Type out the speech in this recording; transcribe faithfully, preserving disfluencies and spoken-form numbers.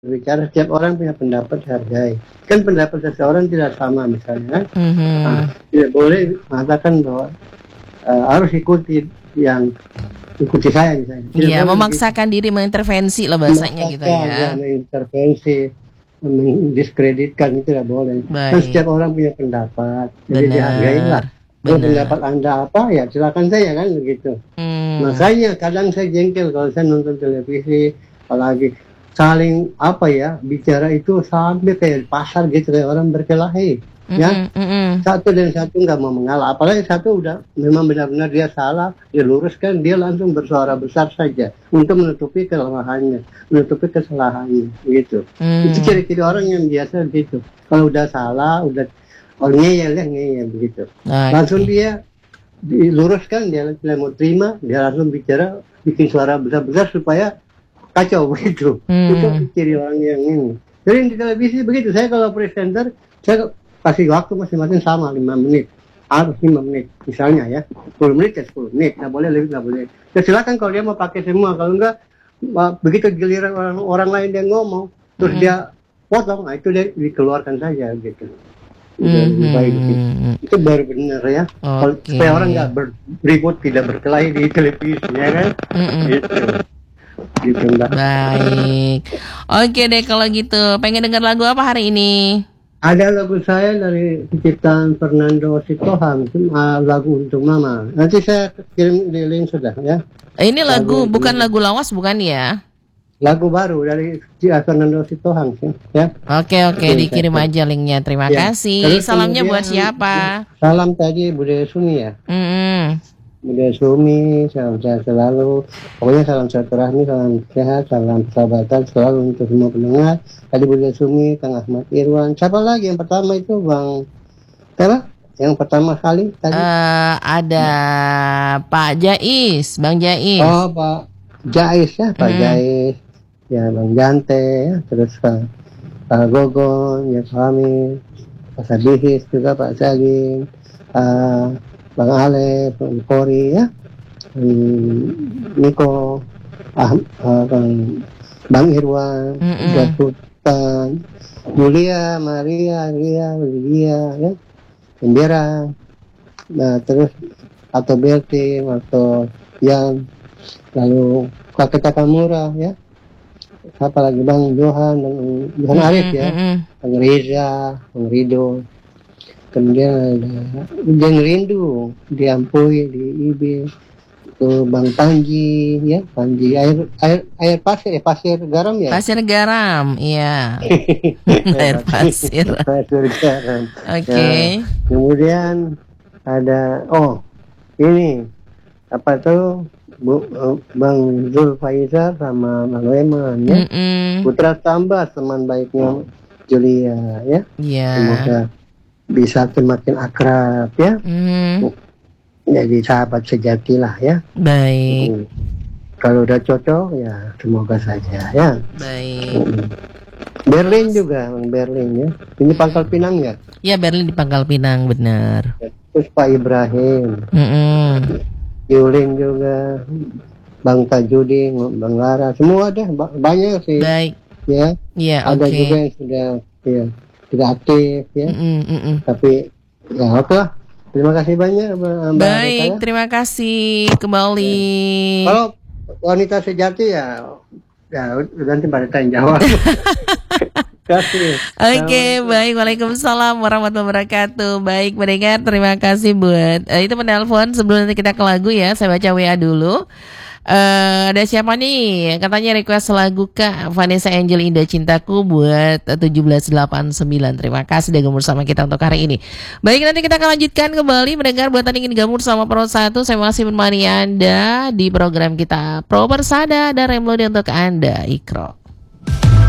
Bicara setiap orang punya pendapat, hargai. Kan pendapat seseorang tidak sama misalnya. Mm-hmm. Nah, tidak boleh mengatakan bahwa uh, harus ikuti yang ikuti saya misalnya. Iya, memaksakan diri mengintervensi lah bahasanya gitu ya. Ya, mengintervensi, mendiskreditkan itu tidak boleh. Kan setiap orang punya pendapat, jadi dihargailah. Kalau pendapat Anda apa ya silakan saya kan begitu. Hmm. Makanya kadang saya jengkel kalau saya nonton televisi, apalagi saling apa ya bicara itu sampai kayak pasar gitu, kayak orang berkelahi. Mm-hmm, ya mm-hmm. Satu dan satu nggak mau mengalah, apalagi satu udah memang benar-benar dia salah, dia luruskan, dia langsung bersuara besar saja untuk menutupi kelemahannya, menutupi kesalahannya gitu. Mm. Itu ciri-ciri orang yang biasa gitu. Kalau udah salah, udah oh, ngeyel ya ngeyel begitu. Okay. Langsung dia diluruskan, dia tidak mau terima, dia langsung bicara bikin suara besar-besar supaya kacau begitu. Hmm. Itu ciri orang yang ini. Jadi di televisi begitu. Saya kalau presenter, saya kasih waktu masing-masing sama lima menit. Harus lima menit. Misalnya ya, sepuluh menit ya sepuluh menit. Nggak boleh lebih, nggak boleh. Ya silakan kalau dia mau pakai semua. Kalau enggak, begitu giliran orang, orang lain dia ngomong, terus hmm. dia potong, nah itu dia dikeluarkan saja gitu. Hmm. Baik, gitu. Itu baru benar ya. Okay. Supaya orang nggak beribut, tidak berkelahi di televisi, ya kan? Hmm. Gitu. Gitu, baik. Oke deh kalau gitu. Pengen dengar lagu apa hari ini? Ada lagu saya dari ciptaan Fernando Sitohang, lagu untuk Mama. Nanti saya kirim di link sudah ya. Ini lagu, lagu bukan lagu lawas bukan ya? Lagu baru dari Fernando Sitohang ya. Oke oke Oke dikirim saya aja linknya. Terima ya. kasih. Terus salamnya buat siapa? Salam tadi Bude Sumi ya. Mm-hmm. Bude Sumi, salam sehat selalu. Pokoknya salam silaturahmi, salam sehat, salam persahabatan selalu untuk semua pendengar. Tadi Bude Sumi, Kang Ahmad Irwan. Siapa lagi yang pertama itu Bang? Siapa? Yang pertama kali tadi? Uh, ada Pak Jais, Bang Jais. Oh Pak Jais ya, Pak hmm. Jais. Ya Bang Jante, ya. Terus Pak, Pak Gogon, ya kami, Pak Sadihis juga Pak Salim. Uh, Bang Ale, Bang Kori ya, Niko, ah, ah, Bang, Bang Irwan, mm-hmm. Sultan, Julia, Maria, Ria, Lydia ya, Indira, nah terus atau Berti, atau yang lalu Kakek Takamura ya, apa lagi Bang Johan, Bang Johan mm-hmm. Arif ya, mm-hmm. Bang Reza, Bang Rido. Kemudian ada Ujang Rindu di Ampui, di I B, itu Bang Panji, ya Panji air air air pasir, pasir garam ya. Pasir garam, iya. Air pasir. Pasir garam. Oke. Okay. Nah, kemudian ada oh ini apa tuh Bu, Bang Zul Faizal sama Bang Leman ya. Mm-mm. Putra Tambah teman baiknya Julia ya. Iya. Yeah. Semoga bisa semakin akrab ya, mm. jadi sahabat sejati lah ya. Baik. Hmm. Kalau udah cocok ya semoga saja ya. Baik. Hmm. Berlin juga, Berlin ya. Ini Pangkal Pinang ya? Ya Berlin di Pangkal Pinang benar. Terus Pak Ibrahim, mm-hmm. Yulin juga, Bang Tajudin, Bang Lara, semua deh banyak sih. Baik. Ya. Ya. Ada okay. juga yang sudah ya. Tidak aktif ya, mm, mm, mm. tapi ya oke lah. Terima kasih banyak Mbak. Baik, Rita. Terima kasih kembali. Ya. Kalau wanita sejati ya, ya nanti pada tanya jawab. Kasih. Oke, okay, baik. Waalaikumsalam warahmatullahi wabarakatuh. Baik, mendengar. Terima kasih buat uh, itu penelpon. Sebelum nanti kita ke lagu ya, saya baca W A dulu. Uh, ada siapa nih? Katanya request lagu Kak Vanessa Angel Indah Cintaku buat tujuh belas delapan puluh sembilan. Terima kasih udah gabung sama kita untuk hari ini. Baik, nanti kita akan lanjutkan kembali mendengar buat tadi ingin gabung sama Pro satu. Saya masih menemani Anda di program kita Pro Persada dan Remlodi untuk Anda, Ikro.